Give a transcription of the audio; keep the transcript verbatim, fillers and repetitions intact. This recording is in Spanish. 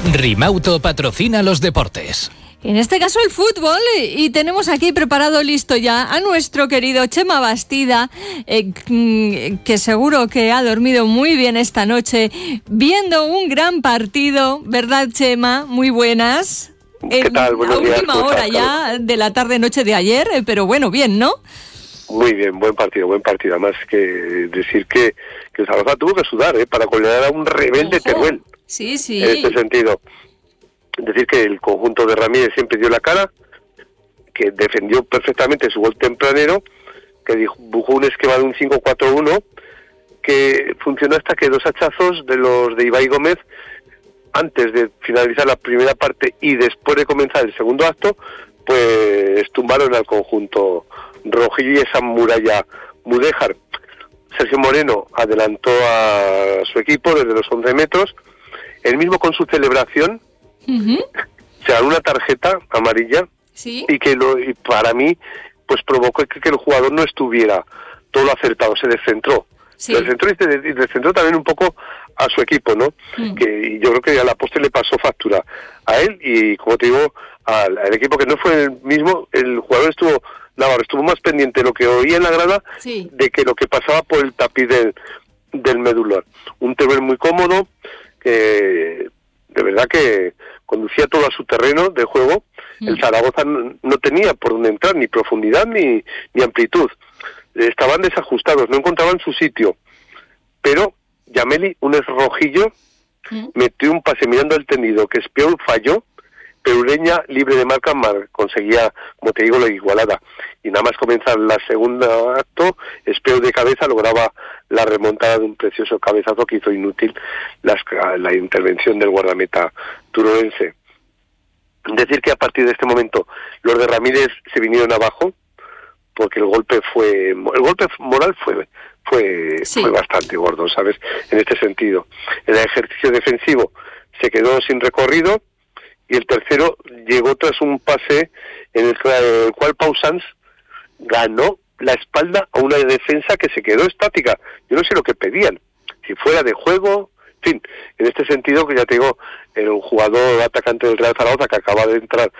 Rimauto patrocina los deportes. En este caso el fútbol, y tenemos aquí preparado listo ya a nuestro querido Chema Bastida, eh, que seguro que ha dormido muy bien esta noche viendo un gran partido, ¿verdad, Chema? Muy buenas. ¿Qué tal? Buenos días. La última hora ya de la tarde-noche de ayer, pero bueno, bien, ¿no? Muy bien, buen partido, buen partido. Además que decir que, que Zaragoza tuvo que sudar ¿eh? para golear a un rebelde Teruel. Sí, sí. En este sentido. Decir que el conjunto de Ramírez siempre dio la cara, que defendió perfectamente su gol tempranero, que dibujó un esquema de un cinco cuatro uno, que funcionó hasta que dos hachazos de los de Ibai Gómez, antes de finalizar la primera parte y después de comenzar el segundo acto, pues tumbaron al conjunto rojillo y esa muralla mudéjar. Sergio Moreno adelantó a su equipo desde los once metros, él mismo con su celebración, Uh-huh. se ganó una tarjeta amarilla, ¿sí? y que lo, y para mí pues provocó que, que el jugador no estuviera todo lo acertado, se descentró, sí. se descentró y se y descentró también un poco a su equipo, ¿no? Uh-huh. Que y yo creo que a la postre le pasó factura a él y, como te digo, al, al equipo, que no fue el mismo. El jugador estuvo Navarro estuvo más pendiente de lo que oía en la grada, sí. de que lo que pasaba por el tapiz del, del medular. Un Teruel muy cómodo, que de verdad que conducía todo a su terreno de juego. Mm. El Zaragoza no, no tenía por dónde entrar, ni profundidad ni, ni amplitud. Estaban desajustados, no encontraban su sitio. Pero Yameli, un rojillo, mm. metió un pase mirando el tendido, que Espiau falló, pero Ureña, libre de marca, mar, conseguía, como te digo, la igualada. Y nada más comenzar la segunda acto, Espiau de cabeza lograba la remontada de un precioso cabezazo que hizo inútil las, la intervención del guardameta turolense. Decir que a partir de este momento los de Ramírez se vinieron abajo, porque el golpe fue el golpe moral fue fue, sí. fue bastante gordo, ¿sabes? En este sentido. El ejercicio defensivo se quedó sin recorrido, y el tercero llegó tras un pase en el, el cual Pau Sanz ganó la espalda a una defensa que se quedó estática. Yo no sé lo que pedían, si fuera de juego, en fin, en este sentido, que ya te digo, era un jugador atacante del Real Zaragoza que acaba de entrar